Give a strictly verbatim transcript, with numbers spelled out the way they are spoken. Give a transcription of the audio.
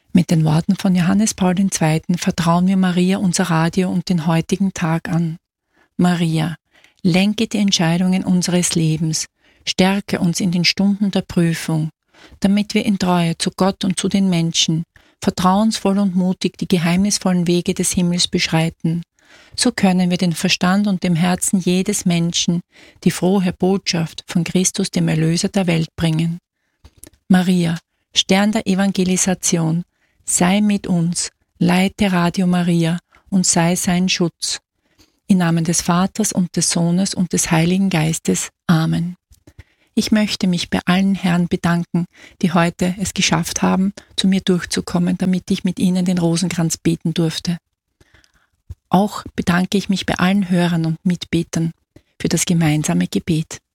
Mit den Worten von Johannes Paul der Zweite. vertrauen wir Maria unser Radio und den heutigen Tag an. Maria, lenke die Entscheidungen unseres Lebens, stärke uns in den Stunden der Prüfung, damit wir in Treue zu Gott und zu den Menschen, vertrauensvoll und mutig die geheimnisvollen Wege des Himmels beschreiten. So können wir den Verstand und dem Herzen jedes Menschen die frohe Botschaft von Christus, dem Erlöser der Welt, bringen. Maria, Stern der Evangelisation, sei mit uns, leite Radio Maria und sei sein Schutz. Im Namen des Vaters und des Sohnes und des Heiligen Geistes. Amen. Ich möchte mich bei allen Herren bedanken, die heute es geschafft haben, zu mir durchzukommen, damit ich mit ihnen den Rosenkranz beten durfte. Auch bedanke ich mich bei allen Hörern und Mitbetern für das gemeinsame Gebet.